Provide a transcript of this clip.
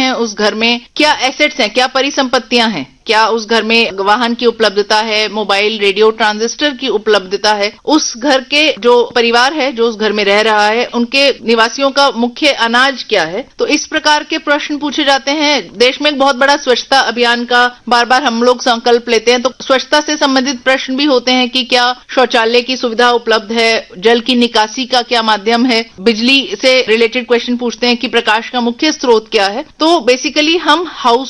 हैं उस घर में क्या एसेट्स हैं, क्या परिसंपत्तियां हैं, क्या उस घर में वाहन की उपलब्धता है, मोबाइल, रेडियो, ट्रांजिस्टर की उपलब्धता है, उस घर के जो परिवार है जो उस घर में रह रहा है उनके निवासियों का मुख्य अनाज क्या है। तो इस प्रकार के प्रश्न पूछे जाते हैं। देश में एक बहुत बड़ा स्वच्छता अभियान का बार बार हम लोग संकल्प लेते हैं, तो स्वच्छता से संबंधित प्रश्न भी होते हैं कि क्या शौचालय की सुविधा उपलब्ध है, जल की निकासी का क्या माध्यम है, बिजली से रिलेटेड क्वेश्चन पूछते हैं कि प्रकाश का मुख्य स्रोत क्या है। तो बेसिकली हम हाउस